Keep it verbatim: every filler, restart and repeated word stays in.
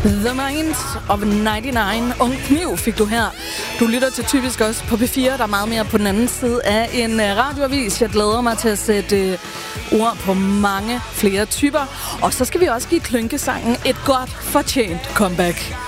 The Minds of nioghalvfems. Ung Kniv fik du her. Du lytter til Typisk også på P fire, der er meget mere på den anden side af en radioavis. Jeg glæder mig til at sætte uh, ord på mange flere typer. Og så skal vi også give klynkesangen et godt fortjent comeback.